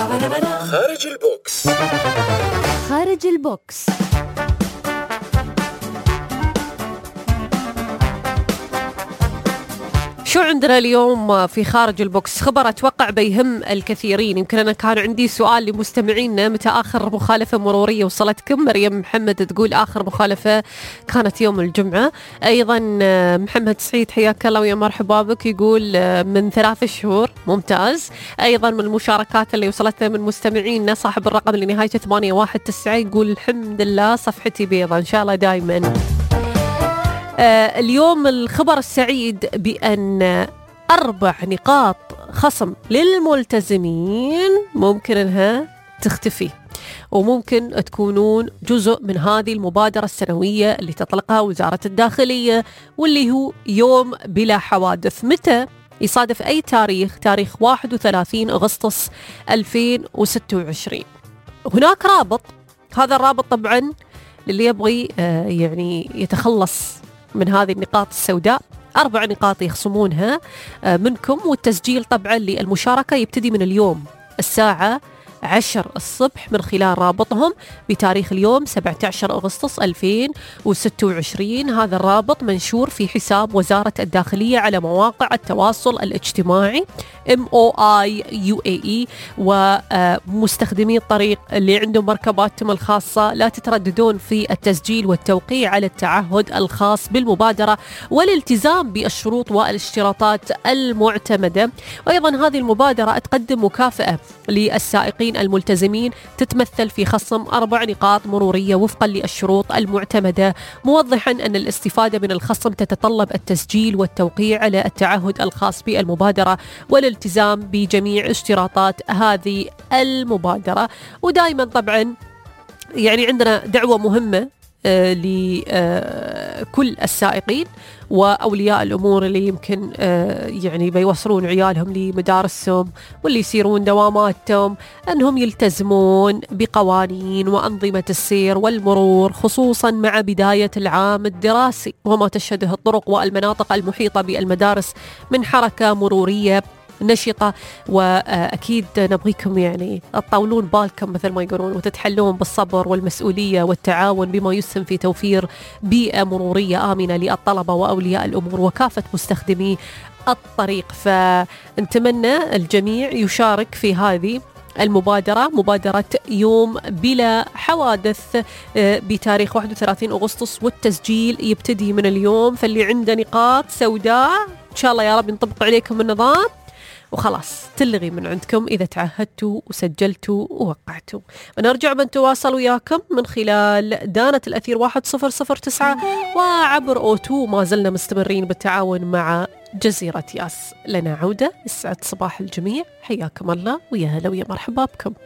خارج البوكس. خارج البوكس. شو عندنا اليوم في خارج البوكس؟ خبر أتوقع بيهم الكثيرين. يمكن أنا كان عندي سؤال لمستمعينا، متى آخر مخالفة مرورية وصلتكم؟ مريم محمد تقول آخر مخالفة كانت يوم الجمعة. أيضا محمد سعيد حياك الله ويا مرحبا بك، يقول من 3 شهور. ممتاز. أيضا من المشاركات اللي وصلتنا من مستمعينا صاحب الرقم اللي نهايته 819 يقول الحمد لله صفحتي بيضة إن شاء الله دايما. اليوم الخبر السعيد بأن 4 نقاط خصم للملتزمين ممكن أنها تختفي، وممكن تكونون جزء من هذه المبادرة السنوية اللي تطلقها وزارة الداخلية، واللي هو يوم بلا حوادث. متى يصادف أي تاريخ 31 أغسطس 2026. هناك رابط، هذا الرابط طبعا للي يبغي يعني يتخلص من هذه النقاط السوداء. 4 نقاط يخصمونها منكم، والتسجيل طبعا للمشاركة يبتدي من اليوم الساعة 10 الصبح من خلال رابطهم بتاريخ اليوم 17 أغسطس 2026. هذا الرابط منشور في حساب وزارة الداخلية على مواقع التواصل الاجتماعي MOI UAE. ومستخدمي الطريق اللي عندهم مركباتهم الخاصة لا تترددون في التسجيل والتوقيع على التعهد الخاص بالمبادرة والالتزام بالشروط والاشتراطات المعتمدة. وأيضا هذه المبادرة تقدم مكافأة للسائقين الملتزمين تتمثل في خصم 4 نقاط مرورية وفقا للشروط المعتمدة، موضحا أن الاستفادة من الخصم تتطلب التسجيل والتوقيع على التعهد الخاص بالمبادرة والالتزام بجميع اشتراطات هذه المبادرة. ودائما طبعا يعني عندنا دعوة مهمة لكل السائقين وأولياء الأمور اللي يمكن يعني بيوصلون عيالهم لمدارسهم واللي يسيرون دواماتهم، أنهم يلتزمون بقوانين وأنظمة السير والمرور، خصوصا مع بداية العام الدراسي وما تشهده الطرق والمناطق المحيطة بالمدارس من حركة مرورية نشطة. وأكيد نبغيكم يعني تطولون بالكم مثل ما يقولون، وتتحلون بالصبر والمسؤولية والتعاون بما يسهم في توفير بيئة مرورية آمنة للطلبة وأولياء الأمور وكافة مستخدمي الطريق. فنتمنى الجميع يشارك في هذه المبادرة، مبادرة يوم بلا حوادث بتاريخ 31 أغسطس، والتسجيل يبتدي من اليوم. فاللي عنده نقاط سوداء إن شاء الله يا رب ينطبق عليكم النظام وخلاص تلغي من عندكم إذا تعهدتوا وسجلتوا ووقعتوا. ونرجع بنتواصل وياكم من خلال دانة الأثير 1009 وعبر أوتو. ما زلنا مستمرين بالتعاون مع جزيرة ياس. لنا عودة، يسعد صباح الجميع، حياكم الله ويا هلا ويا مرحبا بكم.